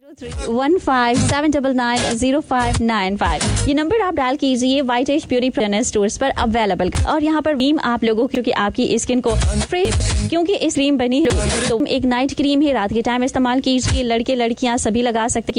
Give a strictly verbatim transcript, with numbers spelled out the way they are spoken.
One five seven double nine zero five nine five ये number आप dial कीजिए। White as beauty product stores पर available. और यहाँ पर क्रीम आप लोगों को, क्योंकि आपकी स्किन को फ्रेश, क्योंकि इस क्रीम बनी तो एक नाइट क्रीम है, रात के टाइम इस्तेमाल कीजिए। लड़के लड़कियां सभी लगा सकते हैं।